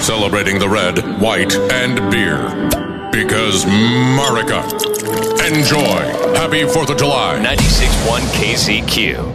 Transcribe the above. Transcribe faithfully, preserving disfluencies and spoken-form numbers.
celebrating the red, white, and beer. Because America. Enjoy. Happy fourth of July. ninety-six point one K Z Q.